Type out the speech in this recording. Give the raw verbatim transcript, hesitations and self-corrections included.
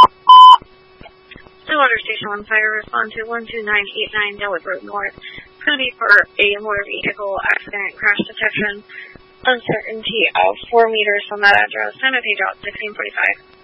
Stillwater Station one Fire, respond to one two nine eight nine Dillard Road North. It's going to be for a motor vehicle accident crash detection. Uncertainty of four meters from that address. Time of page out sixteen forty-five.